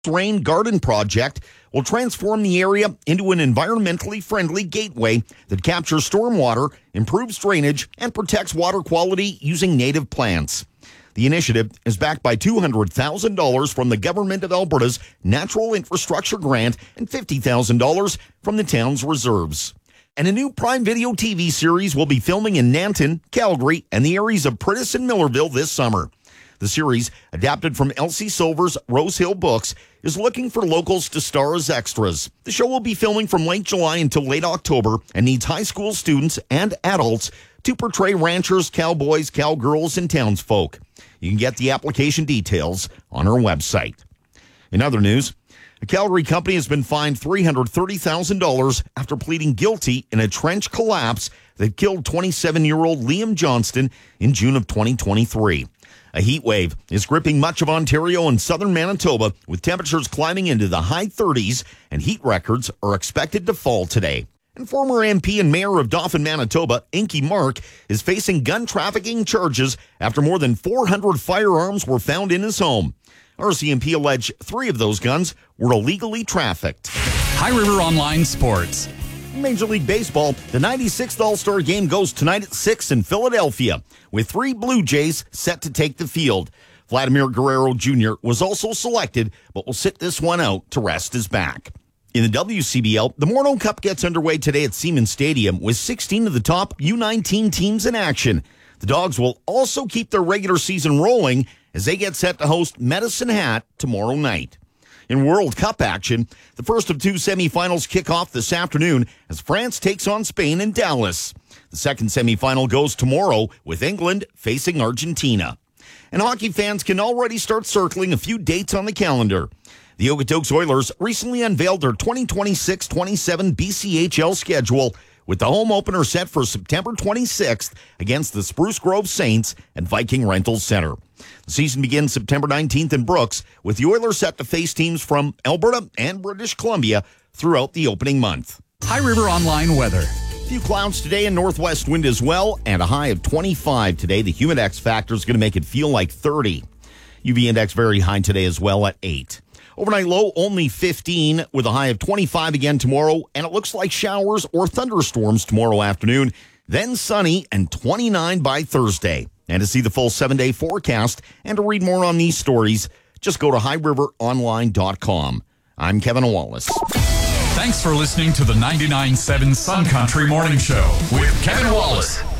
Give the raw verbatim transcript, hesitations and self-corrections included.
Rain Garden project will transform the area into an environmentally friendly gateway that captures stormwater, improves drainage, and protects water quality using native plants. The initiative is backed by two hundred thousand dollars from the Government of Alberta's Natural Infrastructure Grant and fifty thousand dollars from the town's reserves. And a new Prime Video T V series will be filming in Nanton, Calgary, and the areas of Prentice and Millerville this summer. The series, adapted from Elsie Silver's Rose Hill books, is looking for locals to star as extras. The show will be filming from late July until late October and needs high school students and adults to portray ranchers, cowboys, cowgirls, and townsfolk. You can get the application details on our website. In other news, a Calgary company has been fined three hundred thirty thousand dollars after pleading guilty in a trench collapse that killed twenty-seven-year-old Liam Johnston in June of twenty twenty-three. A heat wave is gripping much of Ontario and southern Manitoba, with temperatures climbing into the high thirties, and heat records are expected to fall today. And former M P and mayor of Dauphin, Manitoba, Inky Mark, is facing gun trafficking charges after more than four hundred firearms were found in his home. R C M P alleged three of those guns were illegally trafficked. High River Online Sports. Major League Baseball, the ninety-sixth All-Star Game goes tonight at six in Philadelphia, with three Blue Jays set to take the field. Vladimir Guerrero Junior was also selected, but will sit this one out to rest his back. In the W C B L, the Morneau Cup gets underway today at Siemens Stadium with sixteen of the top U nineteen teams in action. The Dogs will also keep their regular season rolling as they get set to host Medicine Hat tomorrow night. In World Cup action, the first of two semifinals kick off this afternoon as France takes on Spain in Dallas. The second semifinal goes tomorrow with England facing Argentina. And hockey fans can already start circling a few dates on the calendar. The Okotoks Oilers recently unveiled their twenty twenty-six twenty-seven B C H L schedule, with the home opener set for September twenty-sixth against the Spruce Grove Saints at Viking Rentals Center. The season begins September nineteenth in Brooks, with the Oilers set to face teams from Alberta and British Columbia throughout the opening month. High River Online weather. A few clouds today and northwest wind as well, and a high of twenty-five today. The Humidex factor is going to make it feel like thirty. U V index very high today as well at eight. Overnight low only fifteen, with a high of twenty-five again tomorrow, and it looks like showers or thunderstorms tomorrow afternoon, then sunny and twenty-nine by Thursday. And to see the full seven-day forecast and to read more on these stories, just go to high river online dot com. I'm Kevin Wallace. Thanks for listening to the ninety-nine point seven Sun Country Morning Show with Kevin Wallace.